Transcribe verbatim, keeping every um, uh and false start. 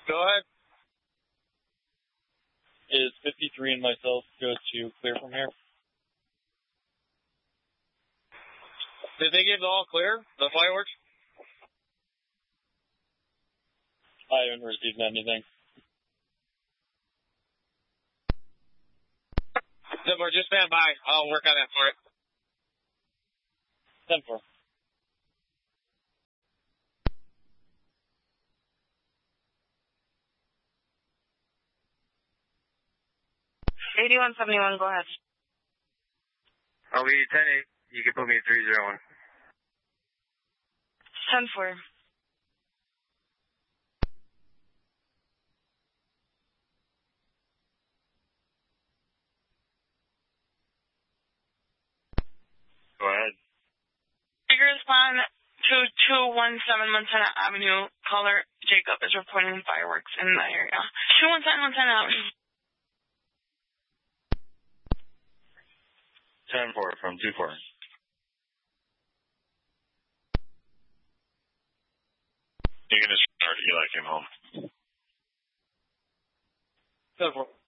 Go ahead. Is fifty-three and myself good to clear from here? Did they give the all clear? The fireworks? I haven't received anything. Zipper, just stand by. I'll work on that for it. ten four. eighty-one seventy-one, go ahead. I'll be ten eight. You can put me at three zero one. ten four. Go ahead. Figure respond to two one seven Montana Avenue. Caller Jacob is reporting fireworks in the area. two one seven Montana Avenue. ten four from two four. You can just start Eli came home. ten four.